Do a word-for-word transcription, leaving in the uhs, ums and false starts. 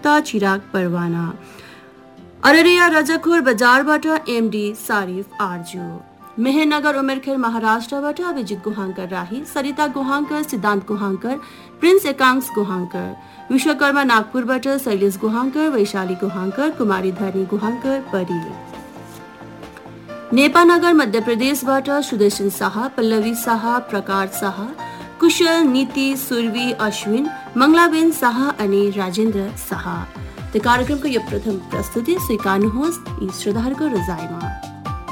कलकत्ता चिराग परवाना। अररिया रजखोर बजारबाट एमडी सारिफ आर्जु। मेहरनगर उमेरखेर महाराष्ट्रबाट अभिजित गुहांकर राही, सरिता गुहांकर, सिद्धान्त गुहांकर, प्रिन्स एकांश गुहांकर। विश्वकर्मा नागपुरबाट शैलेश गुहांकर, वैशाली गुहांकर, कुमारी धनी गुहांकर परी। नेपानगर मध्य प्रदेशबाट सुदर्शन शाह, पल्लवी शाह, प्रकाश शाह, कुशल, नीति, सुरवी, अश्विन, मंगलाबेन शाह अनि राजेन्द्र शाह। कार्यक्रमको यो प्रथम प्रस्तुति स्वीकार्नुहोस् यी श्रोताहरूको रजाइमा।